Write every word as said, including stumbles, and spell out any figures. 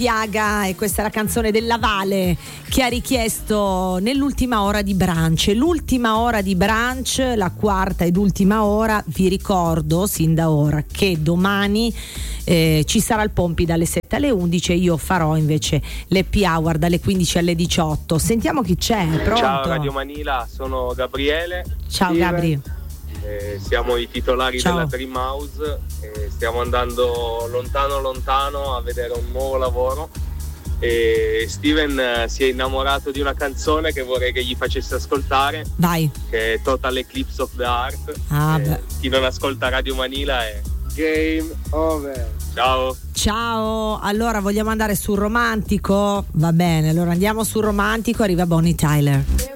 Piaga, e questa è la canzone della Vale che ha richiesto nell'ultima ora di brunch. L'ultima ora di brunch, la quarta ed ultima ora. Vi ricordo sin da ora che domani eh, ci sarà il Pompi dalle sette alle undici e io farò invece l'happy hour dalle quindici alle diciotto. Sentiamo chi c'è. Pronto? Ciao Radio Manila, sono Gabriele. Ciao Steven. Gabri. Eh, siamo i titolari Ciao. della Dream House e stiamo andando lontano lontano a vedere un nuovo lavoro, e Steven eh, si è innamorato di una canzone che vorrei che gli facesse ascoltare. Vai. Che è Total Eclipse of the Heart. Ah, eh, beh. chi non ascolta Radio Manila è game over. Ciao. Ciao, allora vogliamo andare sul romantico? Va bene, allora andiamo sul romantico, arriva Bonnie Tyler.